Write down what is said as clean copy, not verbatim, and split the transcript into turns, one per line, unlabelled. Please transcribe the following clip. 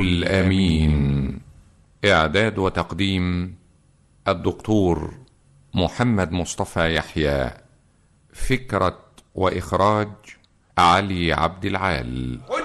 الآمين. إعداد وتقديم الدكتور محمد مصطفى يحيى. فكرة وإخراج علي عبد العال.